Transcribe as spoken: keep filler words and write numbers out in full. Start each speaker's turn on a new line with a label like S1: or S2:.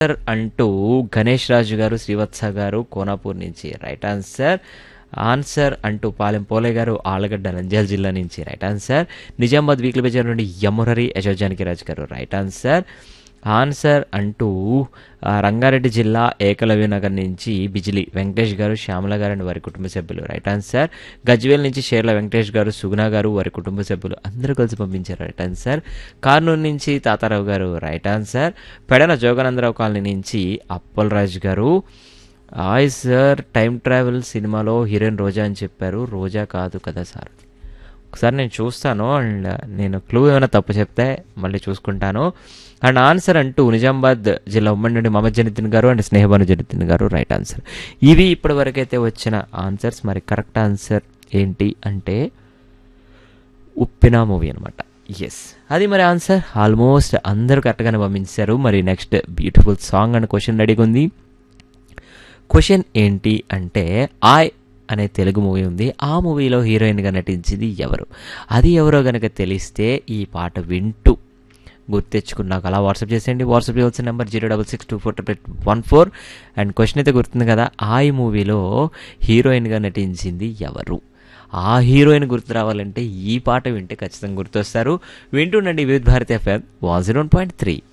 S1: Answer అంటూ గణేష్ రాజు గారు శ్రీవత్స గారు కోనాపూర్ నుంచి రైట్ ఆన్సర్. ఆన్సర్ అంటూ పాలెం పోలే గారు ఆలగడ్డ నంద్యాల జిల్లా నుంచి right answer. Nizamabad weekly Bazar నుండి యముహరి యశోజానికి రాజు గారు రైట్ ఆన్సర్. ఆన్సర్ అంటూ రంగారెడ్డి జిల్లా ఏకలవ్య నగర్ నుంచి బిజిలి వెంకటేష్ గారు శ్యామల గారు అండ్ వారి కుటుంబ సభ్యులు రైట్ ఆన్సర్. గజ్వేల్ నుంచి షేర్ల వెంకటేష్ గారు సుగుణ గారు వారి కుటుంబ సభ్యులు అందరూ కలిసి పంపించారు రైట్ ఆన్సర్. కర్నూలు నుంచి తాతారావు గారు right answer. Pedana Jogananda Rao colony నుంచి అప్పలరాజు గారు హాయ్ సార్, టైం ట్రావెల్ సినిమాలో హీరోయిన్ రోజా అని చెప్పారు, రోజా కాదు కదా సార్. ఒకసారి నేను చూస్తాను అండ్ నేను క్లూ ఏమైనా తప్పు చెప్తే మళ్ళీ చూసుకుంటాను. అండ్ ఆన్సర్ అంటూ నిజామాబాద్ జిల్లా ఉమ్మడి నుండి మహమ్మద్ జనిద్దీన్ గారు అండ్ స్నేహబాను జనిద్దీన్ గారు రైట్ ఆన్సర్. ఇవి ఇప్పటి వరకైతే వచ్చిన ఆన్సర్స్. మరి కరెక్ట్ ఆన్సర్ ఏంటి అంటే ఉప్పిన మూవీ అనమాట. ఎస్, అది మరి ఆన్సర్. ఆల్మోస్ట్ అందరూ కరెక్ట్గానే పంపించారు. మరి next beautiful song and question రెడీగా ఉంది. క్వశ్చన్ ఏంటి అంటే ఆయ్ అనే తెలుగు మూవీ ఉంది, ఆ మూవీలో హీరోయిన్గా నటించింది ఎవరు? అది ఎవరో కనుక తెలిస్తే ఈ పాట వింటూ గుర్తెచ్చుకున్నాక అలా వాట్సాప్ చేసేయండి. వాట్సాప్ చేయాల్సిన number zero double six two four triple one four. And question అయితే గుర్తుంది కదా, ఆ మూవీలో హీరోయిన్గా నటించింది ఎవరు? ఆ హీరోయిన్ గుర్తు రావాలంటే ఈ పాట వింటే ఖచ్చితంగా గుర్తొస్తారు. వింటుండండి వివిధ Bharati FM one zero point three.